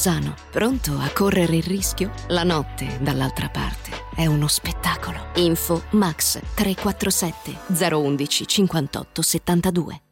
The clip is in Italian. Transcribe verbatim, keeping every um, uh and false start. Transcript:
Bolzano, pronto a correre il rischio? La notte, dall'altra parte, è uno spettacolo. Info Max tre quattro sette zero uno uno cinquantotto settantadue.